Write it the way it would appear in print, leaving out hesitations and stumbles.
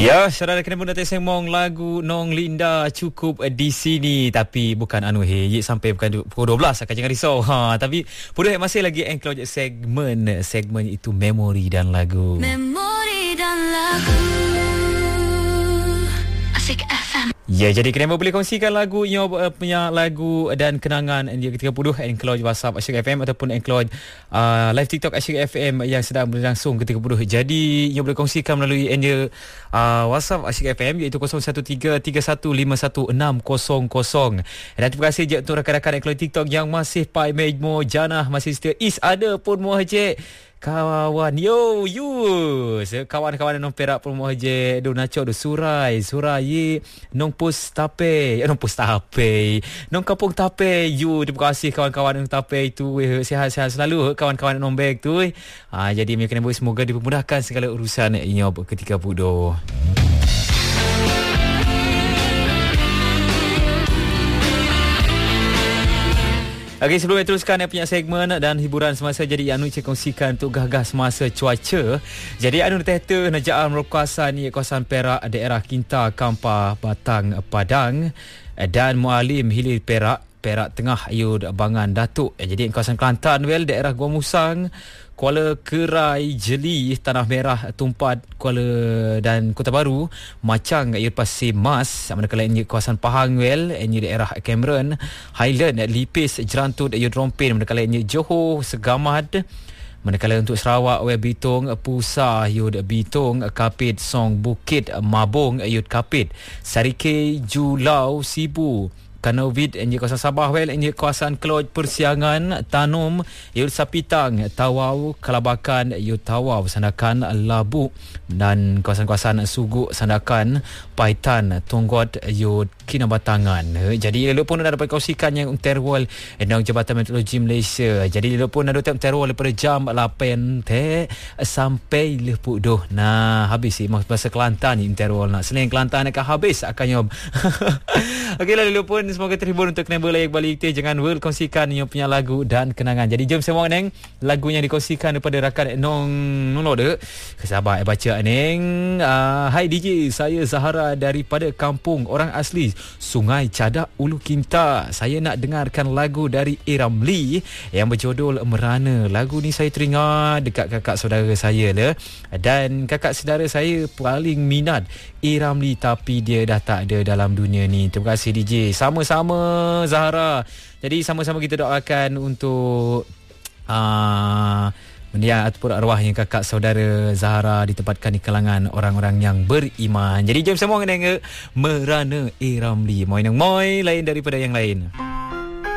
Ya, saudara kena pun datang semong lagu Nong Linda cukup di sini. Tapi bukan sampai bukan pukul 12 akan jangan risau. Tapi masih lagi enclose segmen itu memori dan lagu. Memori dan lagu Asik FM. Ya, jadi kena boleh kongsikan lagu punya lagu dan kenangan yang ke-30 enclose WhatsApp Asyik FM ataupun enclose live TikTok Asyik FM yang sedang berlangsung ke-30. Jadi yang boleh kongsikan melalui WhatsApp Asyik FM iaitu 0133151600. Dan terima kasih je untuk rakan-rakan enclose TikTok yang masih Pai Mejmo Janah masih setia. Ada pun muhajir kawan kawan-kawan nong Perak pun muhajir do naco do surai nong pos tape nong kampung tape terima kasih kawan-kawan nong tape itu sihat-sihat selalu kawan-kawan nong beg tu jadi mereka kena semoga dipermudahkan segala urusan nyob ketika budo. Okey, sebelum teruskan punya segmen dan hiburan semasa, jadi anu saya kongsikan untuk gagah semasa cuaca. Jadi anu teater Najaan Merokasan ni kawasan Perak, daerah Kinta, Kampar, Batang, Padang dan Mualim Hilir Perak Tengah Ayud Bangan Datuk. Jadi kawasan Kelantan daerah Gua Musang, Kuala Kerai, Jeli, Tanah Merah, Tumpat, Kuala dan Kota Baru, Macang, Pasir Mas, manakala ini kawasan Pahang ini daerah Cameron, Highland, Lipis, Jerantut, Rompin, manakala ini Johor, Segamad. Manakala untuk Sarawak, Bitung, Pusa, Bitung, Kapit, Song, Bukit, Mabung, Kapit, Sarike, Julau, Sibu, Kanovid, kawasan Sabah kawasan Keloj Persiangan, Tanum, Sapitang, Tawau, Kelabakan, Tawau, Sandakan, Labu dan kawasan-kawasan Suguk, Sandakan, Paitan, Tonggot, Kinabatangan. Jadi lalu pun ada dapat kongsikan yang terwal dan Jabatan Meteorologi Malaysia. Jadi lalu pun ada terwal daripada jam 8 sampai lepuk doh. Nah, habis masa Kelantan ni terwal nak Senin Kelantan akan habis akan nyob. Okey, lalu pun semoga terhibur untuk kena balik jangan kongsikan yang punya lagu dan kenangan. Jadi jom semua neng lagu yang dikongsikan daripada rakan nong de kesabar baca neng. Hai DJ, saya Zahara daripada kampung orang asli Sungai Cadak, Ulu Kinta. Saya nak dengarkan lagu dari Iramli yang berjudul Merana. Lagu ni saya teringat dekat kakak saudara saya dan kakak saudara saya paling minat Iramli tapi dia dah tak ada dalam dunia ni. Terima kasih DJ. Sama-sama Zahara. Jadi sama-sama kita doakan untuk mendiang ataupun arwahnya kakak saudara Zahara ditempatkan di kalangan orang-orang yang beriman. Jadi jom semua kena Merana Iramli. Moy lain daripada yang lain.